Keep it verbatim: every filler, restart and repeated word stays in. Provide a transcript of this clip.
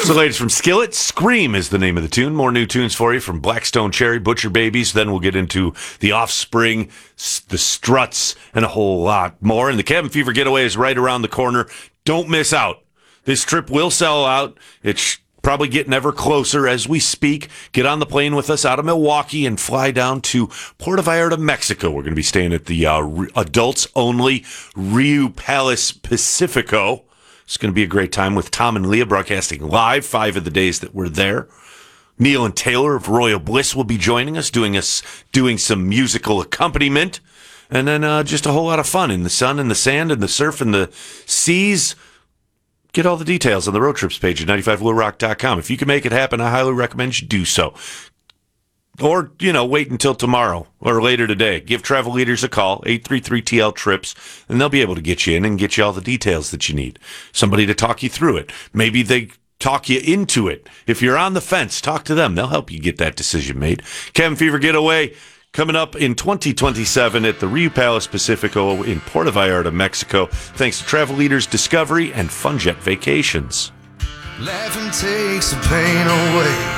So, ladies from Skillet, Scream is the name of the tune. More new tunes for you from Blackstone Cherry, Butcher Babies. Then we'll get into The Offspring, the Struts, and a whole lot more. And the Cabin Fever Getaway is right around the corner. Don't miss out. This trip will sell out. It's probably getting ever closer as we speak. Get on the plane with us out of Milwaukee and fly down to Puerto Vallarta, Mexico. We're going to be staying at the uh, adults-only Rio Palace Pacifico. It's going to be a great time with Tom and Leah broadcasting live five of the days that we're there. Neil and Taylor of Royal Bliss will be joining us, doing us doing some musical accompaniment, and then uh, just a whole lot of fun in the sun and the sand and the surf and the seas. Get all the details on the road trips page at ninety-five blue rock dot com. If you can make it happen, I highly recommend you do so. Or, you know, wait until tomorrow or later today. Give Travel Leaders a call, eight three three T L TRIPS, and they'll be able to get you in and get you all the details that you need. Somebody to talk you through it. Maybe they talk you into it. If you're on the fence, talk to them. They'll help you get that decision made. Cabin Fever Getaway coming up in twenty twenty-seven at the Rio Palace Pacifico in Puerto Vallarta, Mexico. Thanks to Travel Leaders Discovery and Funjet Vacations. Laughing takes the pain away.